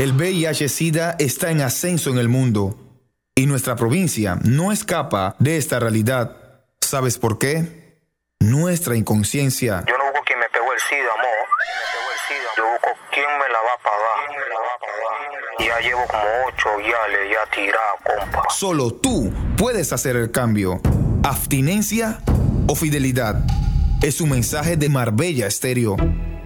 El VIH-Sida está en ascenso en el mundo y nuestra provincia no escapa de esta realidad. ¿Sabes por qué? Nuestra inconsciencia. Yo no busco quien me pegó el SIDA, amor. Yo busco quién me la va a pagar. Ya llevo como 8 yales ya tirado, compa. Solo tú puedes hacer el cambio. Abstinencia o fidelidad. Es un mensaje de Marbella Estéreo.